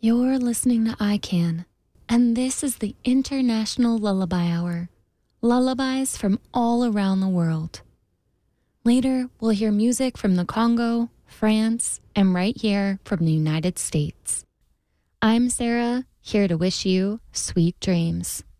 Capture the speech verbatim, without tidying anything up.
You're listening to I Can, and this is the International Lullaby Hour. Lullabies from all around the world. Later, we'll hear music from the Congo, France, and right here from the United States. I'm Sarah, here to wish you sweet dreams.